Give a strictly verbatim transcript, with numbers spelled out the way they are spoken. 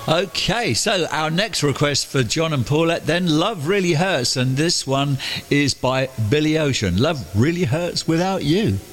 Okay, so our next request for John and Paulette then, Love Really Hurts, and this one is by Billy Ocean. Love really hurts without you.